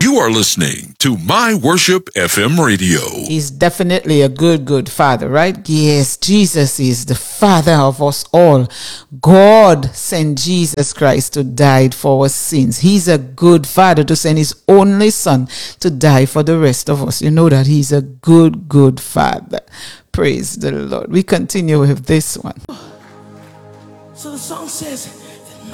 You are listening to My Worship FM Radio. He's definitely a good father, right? Yes, Jesus is the Father of us all. God sent Jesus Christ to die for our sins. He's a good Father to send his only Son to die for the rest of us. You know that he's a good Father. Praise the Lord. We continue with this one. So the song says,